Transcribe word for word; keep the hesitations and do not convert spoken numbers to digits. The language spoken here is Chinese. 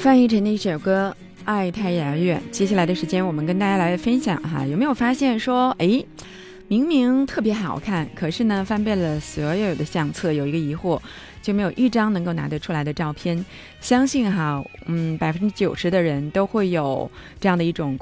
范逸臣的一首歌《爱太遥远》。接下来的时间我们跟大家来分享哈，有没有发现说诶明明特别好看，可是呢翻遍了所有的相册，有一个疑惑，就没有一张能够拿得出来的照片。相信哈嗯百分之九十的人都会有这样的一种